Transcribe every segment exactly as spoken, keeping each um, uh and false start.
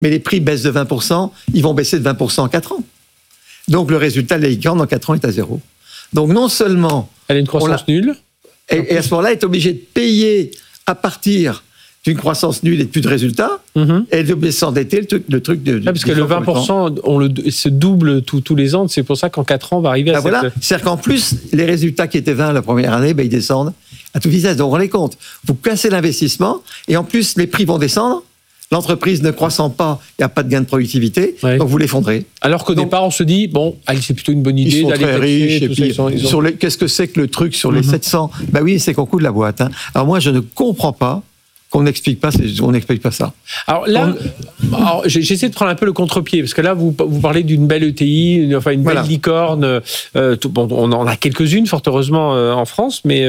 mais les prix baissent de vingt pour cent, ils vont baisser de vingt pour cent en quatre ans. Donc le résultat de la licorne en quatre ans est à zéro. Donc non seulement... Elle a une croissance nulle. Et, et à ce moment-là, elle est obligée de payer à partir d'une croissance nulle et de plus de résultats, mm-hmm. et de s'endetter, le truc, le truc de... Ah, parce que le vingt pour cent, on le, se double tous, tous les ans, c'est pour ça qu'en quatre ans, on va arriver à ah, cette... Voilà, c'est-à-dire qu'en plus, les résultats qui étaient vingt la première année, ben, ils descendent à toute vitesse. Donc on les compte. Vous cassez l'investissement, et en plus, les prix vont descendre. L'entreprise ne croissant pas, il n'y a pas de gain de productivité, ouais. donc vous l'effondrez. Alors qu'au donc, départ, on se dit, bon, allez, c'est plutôt une bonne idée ils sont d'aller très riches, et puis, ils sont, ils ont... sur les, qu'est-ce que c'est que le truc sur les mm-hmm. sept cents? Ben oui, c'est qu'on coûte la boîte. Hein. Alors moi, je ne comprends pas qu'on n'explique pas, on n'explique pas ça. Alors là, on... alors, j'essaie de prendre un peu le contre-pied, parce que là, vous, vous parlez d'une belle E T I, une, enfin une voilà. belle licorne. Euh, tout, bon, on en a quelques-unes, fort heureusement, euh, en France, mais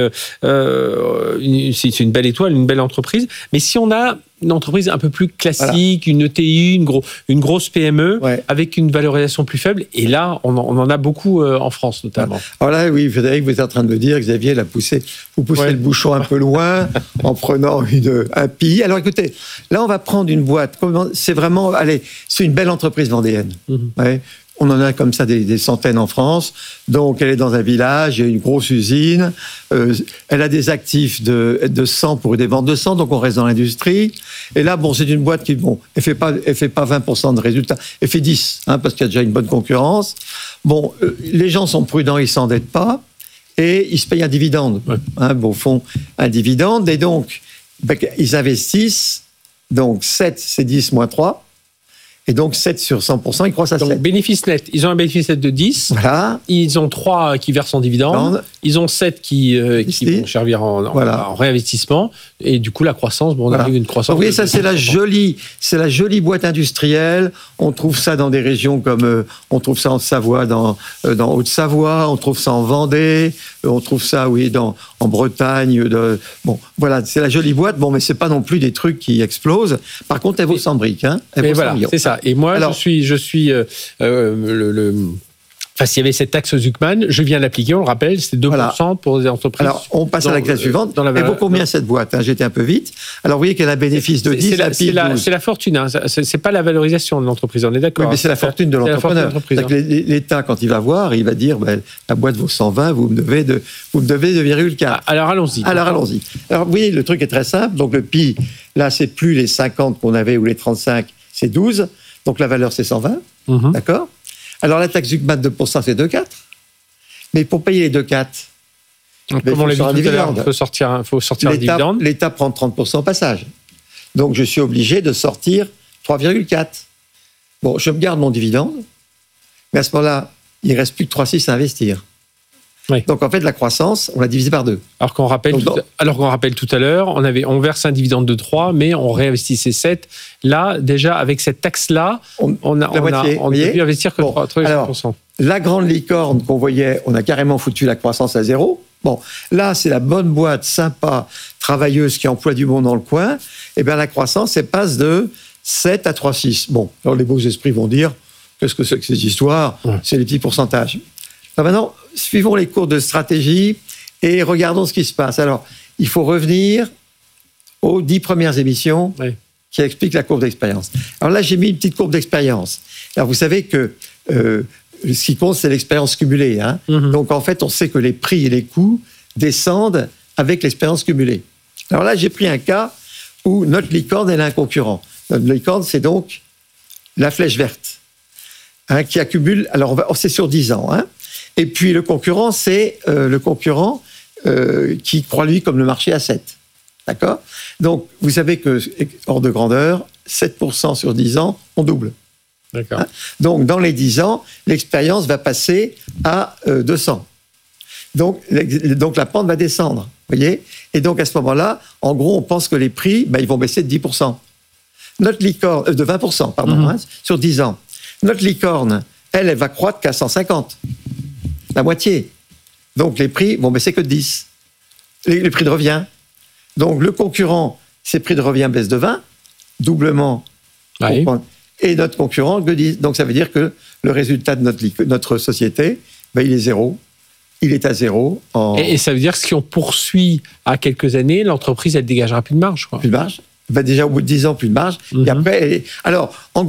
euh, une, c'est une belle étoile, une belle entreprise. Mais si on a une entreprise un peu plus classique, voilà. une E T I, une, gros, une grosse P M E, ouais. avec une valorisation plus faible. Et là, on en, on en a beaucoup euh, en France, notamment. Alors là, oui, Frédéric, vous êtes en train de me dire, Xavier, l'a poussé, vous poussez ouais. le bouchon un peu loin en prenant une, un P I. Alors écoutez, là, on va prendre une boîte. C'est vraiment, allez, c'est une belle entreprise vendéenne. Mm-hmm. Ouais. On en a comme ça des, des centaines en France. Donc, elle est dans un village, il y a une grosse usine. Euh, elle a des actifs de, de sang pour des ventes de sang, donc on reste dans l'industrie. Et là, bon, c'est une boîte qui, bon, elle fait pas, elle fait pas vingt pour cent de résultats, elle fait dix, hein, parce qu'il y a déjà une bonne concurrence. Bon, euh, les gens sont prudents, ils s'endettent pas, et ils se payent un dividende. Ouais. Hein, bon, font un dividende, et donc, ben, ils investissent. Donc, sept, c'est dix moins trois. Et donc, sept sur cent pour cent, ils croissent à donc, sept. Bénéfice net. Ils ont un bénéfice net de dix. Voilà. Ils ont trois qui versent en dividendes. Ils ont sept qui, euh, qui vont servir en, en, voilà. en réinvestissement. Et du coup, la croissance, bon, on voilà. arrive à une croissance. Vous voyez, ça, c'est la jolie, c'est la jolie boîte industrielle. On trouve ça dans des régions comme, euh, on trouve ça en Savoie, dans, euh, dans Haute-Savoie. On trouve ça en Vendée. Euh, on trouve ça, oui, dans, en Bretagne. De, bon, voilà, c'est la jolie boîte. Bon, mais c'est pas non plus des trucs qui explosent. Par contre, elle vaut cent briques, hein. Elle vaut voilà, c'est ça. Et moi, Alors, je suis, je suis euh, euh, le, le... Enfin, s'il y avait cette taxe Zuckman, je viens l'appliquer, on le rappelle, c'est deux pour cent voilà. pour les entreprises. Alors, on passe dans, à la classe suivante. Dans la... Elle vaut combien cette boîte, hein? J'étais un peu vite. Alors, vous voyez qu'elle a un bénéfice de dix, c'est la, c'est la, c'est la fortune, hein. c'est, c'est pas la valorisation de l'entreprise, on est d'accord. Oui, mais c'est la fortune de l'entrepreneur. Hein. L'État, quand il va voir, il va dire, ben, la boîte vaut cent vingt, vous me devez de, vous me devez deux virgule quatre. Alors, allons-y. Alors, allons-y. Alors, vous voyez, le truc est très simple. Donc, le P I, là, c'est plus les cinquante qu'on avait ou les trente-cinq, c'est douze. Donc, la valeur, c'est cent vingt. Mm-hmm. D'accord? Alors, la taxe Zuckman de deux pour cent, c'est deux virgule quatre. Mais pour payer les deux virgule quatre, donc, comme on l'a dit tout à l'heure, il faut sortir, faut sortir un dividende. L'État prend trente pour cent au passage. Donc, je suis obligé de sortir trois virgule quatre. Bon, je me garde mon dividende, mais à ce moment-là, il ne reste plus que trois virgule six à investir. Oui. Donc, en fait, la croissance, on l'a divisé par deux. Alors qu'on rappelle, Donc, tout, à, alors qu'on rappelle tout à l'heure, on, avait, on verse un dividende de trois, mais on réinvestissait sept. Là, déjà, avec cette taxe-là, on, on a, on moitié, a, on ne peut plus investir que bon, trois virgule cinq pour cent. Alors, la grande licorne qu'on voyait, on a carrément foutu la croissance à zéro. Bon, là, c'est la bonne boîte, sympa, travailleuse, qui emploie du monde dans le coin. Eh bien, la croissance, elle passe de sept à trois virgule six. Bon, alors les beaux esprits vont dire, qu'est-ce que c'est que ces histoires? Ouais. C'est les petits pourcentages. Alors maintenant, suivons les cours de stratégie et regardons ce qui se passe. Alors, il faut revenir aux dix premières émissions oui. qui expliquent la courbe d'expérience. Alors là, j'ai mis une petite courbe d'expérience. Alors, vous savez que euh, ce qui compte, c'est l'expérience cumulée. Hein. Mm-hmm. Donc, en fait, on sait que les prix et les coûts descendent avec l'expérience cumulée. Alors là, j'ai pris un cas où notre licorne, elle a un concurrent. Notre licorne, c'est donc la flèche verte, hein, qui accumule... Alors, on va, c'est sur dix ans, hein. Et puis, le concurrent, c'est euh, le concurrent euh, qui croit, lui, comme le marché à sept. D'accord? Donc, vous savez que, hors de grandeur, sept pour cent sur dix ans, on double. D'accord. Hein? Donc, dans les dix ans, l'expérience va passer à euh, deux cents. Donc, donc, la pente va descendre. Vous voyez? Et donc, à ce moment-là, en gros, on pense que les prix, ben, ils vont baisser de dix pour cent. Notre licorne, euh, de vingt pour cent, pardon, mmh. hein, sur dix ans. Notre licorne, elle, elle va croître qu'à cent cinquante. La moitié. Donc, les prix vont baisser que de dix. Les, les prix de revient. Donc, le concurrent, ses prix de revient baissent de vingt, doublement. Oui. Et notre concurrent, de dix. Donc, ça veut dire que le résultat de notre, notre société, ben, il est zéro. Il est à zéro. En... Et, et ça veut dire que si on poursuit à quelques années, l'entreprise, elle dégagera plus de marge, quoi. Plus de marge. Ben, déjà, au bout de dix ans, plus de marge. Mm-hmm. Et après, elle est... alors, en